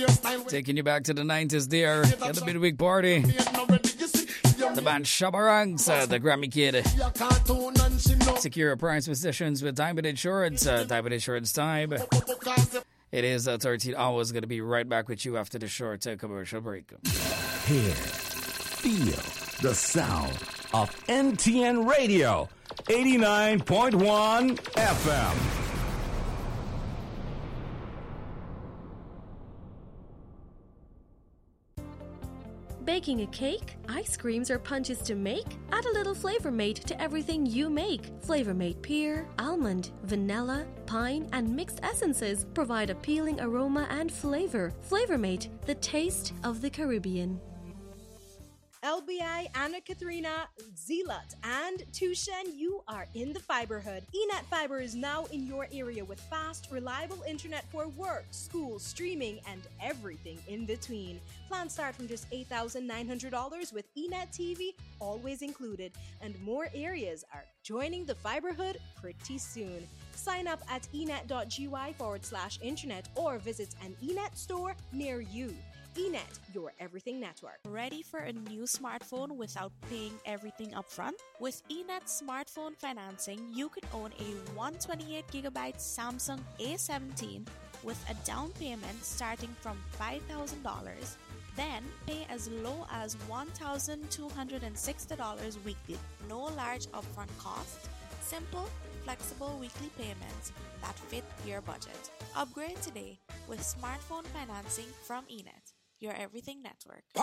Taking you back to the 90s there at the midweek party. The band Shabarangs, the Grammy Kid. Secure a prize positions with Diamond Insurance. Diamond Insurance time. It is 13 hours. Going to be right back with you after the short commercial break. Hear, feel the sound of NTN Radio, 89.1 FM. Baking a cake, ice creams, or punches to make? Add a little Flavor Mate to everything you make. Flavor Mate pear, almond, vanilla, pine, and mixed essences provide appealing aroma and flavor. Flavor Mate, the taste of the Caribbean. LBI, Anna Katharina, Zealot, and Tushen, you are in the Fiberhood. Enet Fiber is now in your area with fast, reliable internet for work, school, streaming, and everything in between. Plans start from just $8,900 with Enet TV always included, and more areas are joining the Fiberhood pretty soon. Sign up at enet.gy/internet or visit an Enet store near you. Enet, your everything network. Ready for a new smartphone without paying everything upfront? With Enet smartphone financing, you can own a 128GB Samsung A17 with a down payment starting from $5,000. Then pay as low as $1,260 weekly. No large upfront cost. Simple, flexible weekly payments that fit your budget. Upgrade today with smartphone financing from Enet, your everything network.